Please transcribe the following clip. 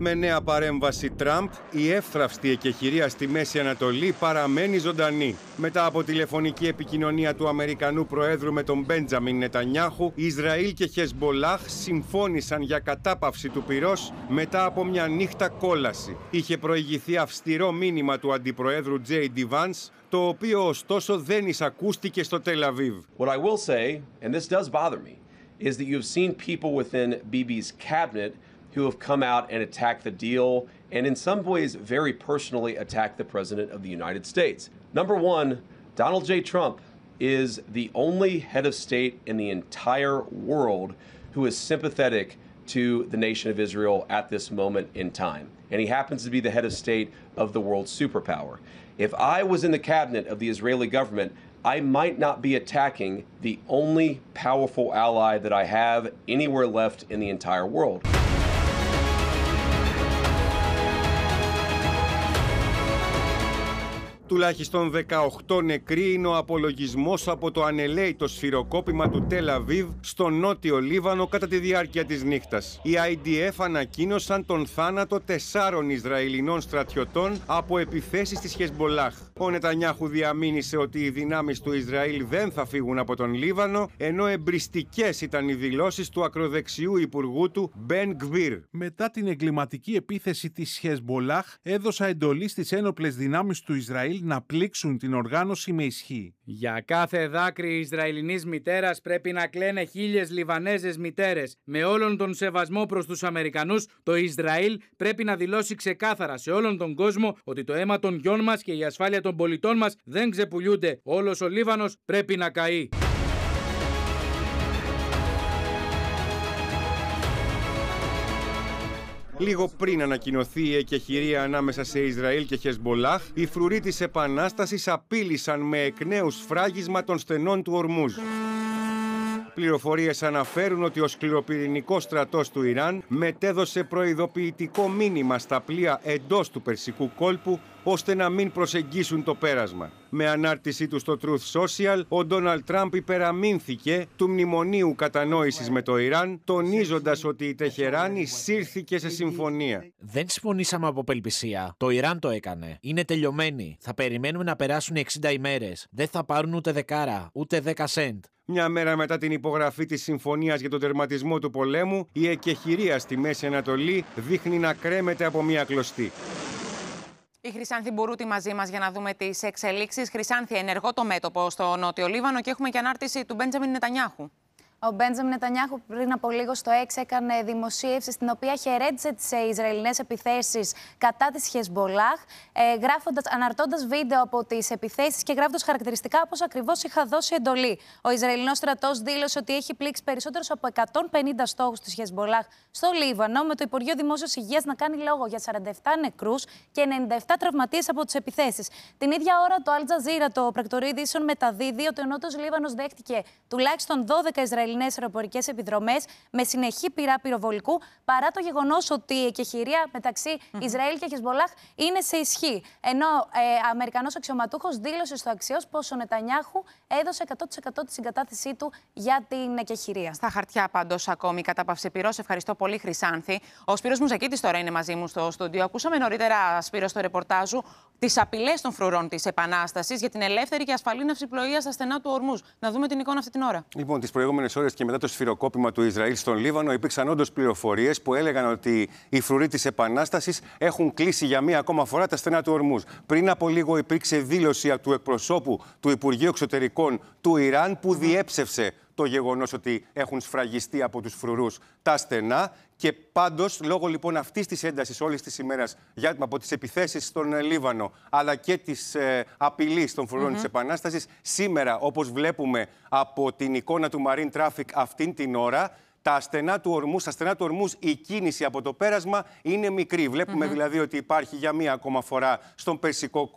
Με νέα παρέμβαση Τραμπ, η εύθραυστη εκεχηρία στη Μέση Ανατολή παραμένει ζωντανή. Μετά από τηλεφωνική επικοινωνία του Αμερικανού Προέδρου με τον Μπέντζαμιν Νετανιάχου, Ισραήλ και Χεσμπολάχ συμφώνησαν για κατάπαυση του πυρός μετά από μια νύχτα κόλαση. Είχε προηγηθεί αυστηρό μήνυμα του Αντιπροέδρου J.D. Vance, το οποίο ωστόσο δεν εισακούστηκε στο Τελ Αβίβ. What I will say, and this does bother me, is that you've seen people within Bibi's cabinet who have come out and attacked the deal and in some ways very personally attacked the President of the United States. Number one, Donald J. Trump is the only head of state in the entire world who is sympathetic to the nation of Israel at this moment in time. And he happens to be the head of state of the world superpower. If I was in the cabinet of the Israeli government, I might not be attacking the only powerful ally that I have anywhere left in the entire world. Τουλάχιστον 18 νεκροί είναι ο απολογισμός από το ανελαίητο σφυροκόπημα του Τελ Αβίβ στο νότιο Λίβανο κατά τη διάρκεια της νύχτας. Οι IDF ανακοίνωσαν τον θάνατο 4 Ισραηλινών στρατιωτών από επιθέσεις της Χεσμπολάχ. Ο Νετανιάχου διαμήνυσε ότι οι δυνάμεις του Ισραήλ δεν θα φύγουν από τον Λίβανο, ενώ εμπριστικές ήταν οι δηλώσεις του ακροδεξιού υπουργού του Μπεν Γκβίρ. Μετά την εγκληματική επίθεση της Χεσμπολάχ, έδωσα εντολή στις ένοπλες δυνάμεις του Ισραήλ να πλήξουν την οργάνωση με ισχύ. Για κάθε δάκρυ Ισραηλινής μητέρας πρέπει να κλαίνε 1000 Λιβανέζες μητέρες. Με όλον τον σεβασμό προς τους Αμερικανούς, το Ισραήλ πρέπει να δηλώσει ξεκάθαρα σε όλον τον κόσμο ότι το αίμα των γιών μας και η ασφάλεια των πολιτών μας δεν ξεπουλιούνται. Όλος ο Λίβανος πρέπει να καεί. Λίγο πριν ανακοινωθεί η εκεχηρία ανάμεσα σε Ισραήλ και Χεσμπολάχ, οι φρουροί της Επανάστασης απείλησαν με εκ νέου σφράγισμα των στενών του Ορμούζ. Πληροφορίες αναφέρουν ότι ο σκληροπυρηνικός στρατός του Ιράν μετέδωσε προειδοποιητικό μήνυμα στα πλοία εντός του Περσικού κόλπου ώστε να μην προσεγγίσουν το πέρασμα. Με ανάρτησή του στο Truth Social, ο Ντόναλντ Τραμπ υπεραμείνθηκε του μνημονίου κατανόησης με το Ιράν, τονίζοντας ότι η Τεχεράνη σύρθηκε σε συμφωνία. Δεν συμφωνήσαμε από απελπισία. Το Ιράν το έκανε. Είναι τελειωμένοι. Θα περιμένουμε να περάσουν 60 ημέρες. Δεν θα πάρουν ούτε δεκάρα, ούτε 10 σεντ. Μια μέρα μετά την υπογραφή της συμφωνίας για τον τερματισμό του πολέμου, η εκεχηρία στη Μέση Ανατολή δείχνει να κρέμεται από μια κλωστή. Η Χρυσάνθη Μπουρούτη μαζί μας για να δούμε τις εξελίξεις. Χρυσάνθη, ενεργό το μέτωπο στο Νότιο Λίβανο και έχουμε και ανάρτηση του Μπέντζαμιν Νετανιάχου. Ο Μπέντζαμιν Νετανιάχου πριν από λίγο στο X έκανε δημοσίευση στην οποία χαιρέτησε τις Ισραηλινές επιθέσεις κατά της Χεσμπολάχ, αναρτώντας βίντεο από τις επιθέσεις και γράφοντας χαρακτηριστικά όπως ακριβώς είχα δώσει εντολή. Ο Ισραηλινός στρατός δήλωσε ότι έχει πλήξει περισσότερους από 150 στόχους της Χεσμπολάχ στο Λίβανο, με το Υπουργείο Δημόσιας Υγείας να κάνει λόγο για 47 νεκρούς και 97 τραυματίες από τις επιθέσεις. Την ίδια ώρα το Al Jazeera, το πρακτορείο ειδήσεων, μεταδίδει ότι ο Νότος Λίβανος δέχτηκε τουλάχιστον 12 Ισραηλινές αεροπορικές επιδρομές με συνεχή πυρά πυροβολικού, παρά το γεγονός ότι η εκεχηρία μεταξύ Ισραήλ και Χεσμπολάχ είναι σε ισχύ. Ενώ Αμερικανός αξιωματούχος δήλωσε στο Αξιός πως ο Νετανιάχου έδωσε 100% τη συγκατάθεσή του για την εκεχηρία. Στα χαρτιά πάντως ακόμη η κατάπαυση πυρός. Ευχαριστώ πολύ, Χρυσάνθη. Ο Σπύρος Μουζακίτης τώρα είναι μαζί μου στο στούντιο. Ακούσαμε νωρίτερα, Σπύρο, στο ρεπορτάζ σου τις απειλές των φρουρών της Επανάστασης για την ελεύθερη και ασφαλή ναυσιπλοεία στα στενά του Ορμούζ. Να δούμε την εικόνα αυτή την ώρα. Λοιπόν, τις προηγούμενες ώρες και μετά το σφυροκόπημα του Ισραήλ στον Λίβανο, υπήρξαν όντως πληροφορίες που έλεγαν ότι οι φρουροί της Επανάστασης έχουν κλείσει για μία ακόμα φορά τα στενά του Ορμούζ. Πριν από λίγο υπήρξε δήλωση του εκπροσώπου του Υπουργείου Εξωτερικών του Ιράν που διέψευσε το γεγονός ότι έχουν σφραγιστεί από τους φρουρούς τα στενά. Και πάντως, λόγω λοιπόν αυτής της έντασης όλης της ημέρας από τις επιθέσεις στον Λίβανο, αλλά και της απειλής των φρουρών της Επανάστασης, σήμερα, όπως βλέπουμε από την εικόνα του Marine Traffic αυτήν την ώρα, στα στενά του Ορμούζ η κίνηση από το πέρασμα είναι μικρή. Βλέπουμε δηλαδή ότι υπάρχει για μία ακόμα φορά στον Περσικό